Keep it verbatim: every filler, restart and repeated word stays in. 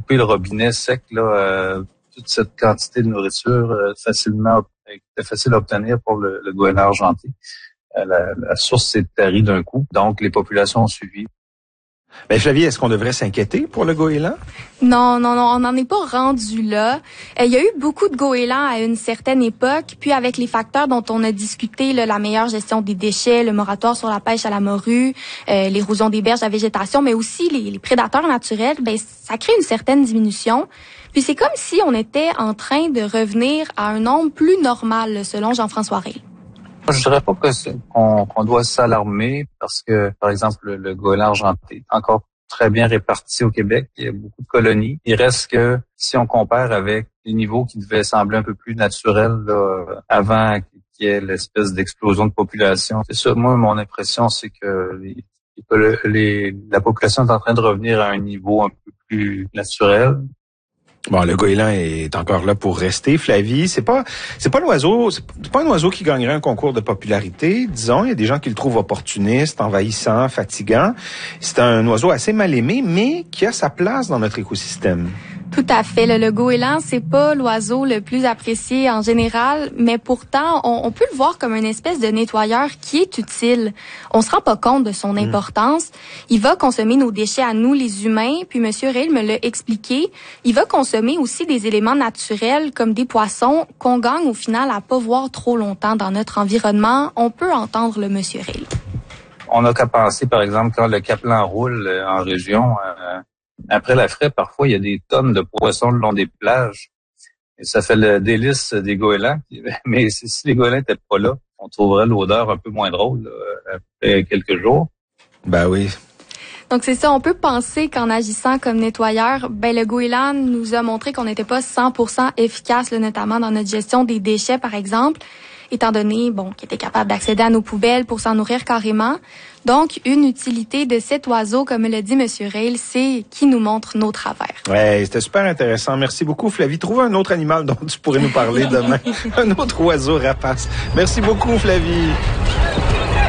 couper le robinet sec, là, euh, toute cette quantité de nourriture euh, facilement était facile à obtenir pour le, le goéland argenté. Euh, la, la source s'est tarie d'un coup, donc les populations ont suivi. Ben Flavie, est-ce qu'on devrait s'inquiéter pour le goéland? Non, non, non, on n'en est pas rendu là. Euh, il y a eu beaucoup de goélands à une certaine époque, puis avec les facteurs dont on a discuté, là, la meilleure gestion des déchets, le moratoire sur la pêche à la morue, euh, l'érosion des berges, la végétation, mais aussi les, les prédateurs naturels, ben ça crée une certaine diminution. Puis c'est comme si on était en train de revenir à un nombre plus normal, selon Jean-François Reyl. Je dirais pas que c'est, qu'on, qu'on doit s'alarmer parce que, par exemple, le, le goéland argenté est encore très bien réparti au Québec. Il y a beaucoup de colonies. Il reste que, si on compare avec les niveaux qui devaient sembler un peu plus naturels là, avant qu'il y ait l'espèce d'explosion de population, c'est ça. Moi, mon impression, c'est que les, les, les, la population est en train de revenir à un niveau un peu plus naturel. Bon, le goéland est encore là pour rester. Flavie, c'est pas, c'est pas l'oiseau, c'est pas un oiseau qui gagnerait un concours de popularité. Disons, il y a des gens qui le trouvent opportuniste, envahissant, fatigant. C'est un oiseau assez mal aimé, mais qui a sa place dans notre écosystème. Tout à fait. Le, le goéland, c'est pas l'oiseau le plus apprécié en général, mais pourtant, on, on peut le voir comme une espèce de nettoyeur qui est utile. On se rend pas compte de son importance. Mmh. Il va consommer nos déchets à nous, les humains, puis Monsieur Reyl me l'a expliqué. Il va consommer aussi des éléments naturels comme des poissons qu'on gagne au final à pas voir trop longtemps dans notre environnement. On peut entendre le Monsieur Reyl. On n'a qu'à penser, par exemple, quand le capelan roule en région, euh, après la fraie, parfois, il y a des tonnes de poissons le long des plages. Et ça fait le délice des goélands. Mais si les goélands n'étaient pas là, on trouverait l'odeur un peu moins drôle là, après quelques jours. Ben oui. Donc c'est ça, on peut penser qu'en agissant comme nettoyeur, ben le goéland nous a montré qu'on n'était pas cent pour cent efficace, là, notamment dans notre gestion des déchets, par exemple, étant donné bon qu'il était capable d'accéder à nos poubelles pour s'en nourrir carrément. Donc, une utilité de cet oiseau, comme le dit Monsieur Reyl, c'est qui nous montre nos travers. Ouais, c'était super intéressant. Merci beaucoup, Flavie. Trouve un autre animal dont tu pourrais nous parler demain. Un autre oiseau rapace. Merci beaucoup, Flavie.